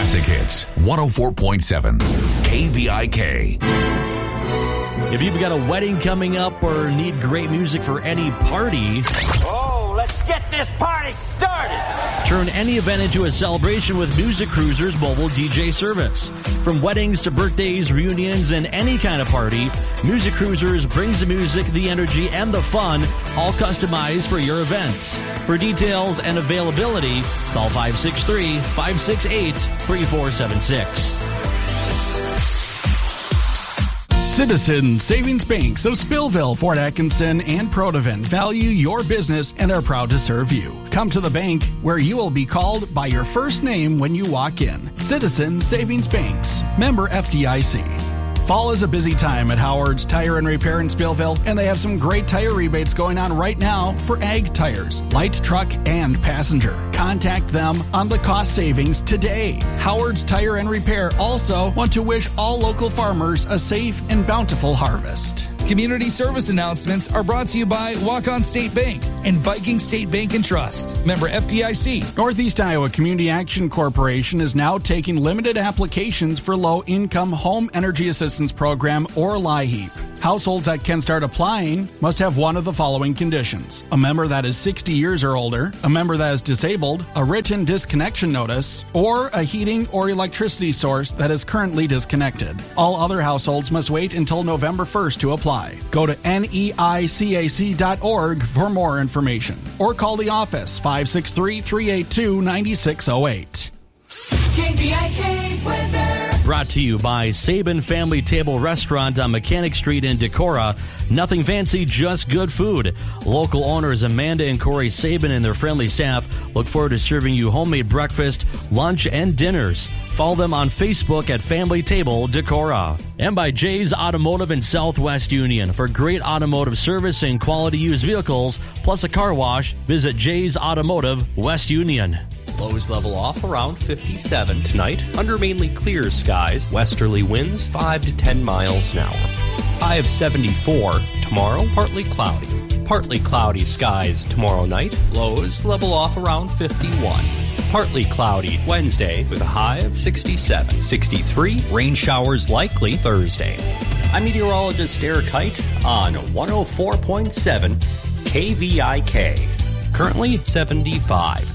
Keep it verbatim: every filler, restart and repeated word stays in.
Classic Hits, one oh four point seven, K V I K. If you've got a wedding coming up or need great music for any party... Oh, let's get this party started! Turn any event into a celebration with Music Cruiser's mobile D J service. From weddings to birthdays, reunions, and any kind of party, Music Cruisers brings the music, the energy, and the fun, all customized for your event. For details and availability, call five six three, five six eight, three four seven six. Citizen Savings Banks of Spillville, Fort Atkinson, and Protivin value your business and are proud to serve you. Come to the bank where you will be called by your first name when you walk in. Citizen Savings Banks, member F D I C. Fall is a busy time at Howard's Tire and Repair in Spillville, and they have some great tire rebates going on right now for ag tires, light truck, and passenger. Contact them on the cost savings today. Howard's Tire and Repair also want to wish all local farmers a safe and bountiful harvest. Community service announcements are brought to you by Walk-On State Bank and Viking State Bank and Trust. Member F D I C. Northeast Iowa Community Action Corporation is now taking limited applications for Low-Income Home Energy Assistance Program, or LIHEAP. Households that can start applying must have one of the following conditions: a member that is sixty years or older, a member that is disabled, a written disconnection notice, or a heating or electricity source that is currently disconnected. All other households must wait until November first to apply. Go to N E I C A C dot org for more information, or call the office five six three, three eight two, nine six zero eight. K V I K weather. Brought to you by Sabin Family Table Restaurant on Mechanic Street in Decorah. Nothing fancy, just good food. Local owners Amanda and Corey Sabin and their friendly staff look forward to serving you homemade breakfast, lunch, and dinners. Follow them on Facebook at Family Table Decorah. And by Jay's Automotive in Southwest Union. For great automotive service and quality used vehicles, plus a car wash, visit Jay's Automotive, West Union. Lows level off around fifty-seven tonight. Under mainly clear skies. Westerly winds five to ten miles an hour. High of seventy-four. Tomorrow, partly cloudy. Partly cloudy skies tomorrow night. Lows level off around fifty-one. Partly cloudy Wednesday with a high of sixty-seven. sixty-three. Rain showers likely Thursday. I'm meteorologist Eric Height on one oh four point seven K V I K. Currently seventy-five.